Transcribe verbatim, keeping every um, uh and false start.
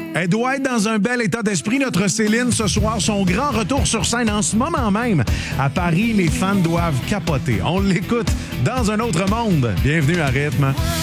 Elle doit être dans un bel état d'esprit, notre Céline, ce soir. Son grand retour sur scène en ce moment même. À Paris, les fans doivent capoter. On l'écoute dans un autre monde. Bienvenue à Rythme.